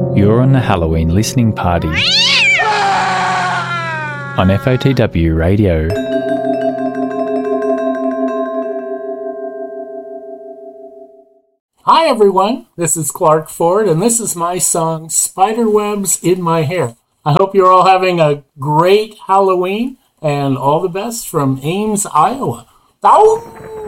You're on the Halloween listening party on FOTW Radio. Hi everyone, this is Clark Ford, and this is my song, Spiderwebs in My Hair. I hope you're all having a great Halloween, and all the best from Ames, Iowa. Ow!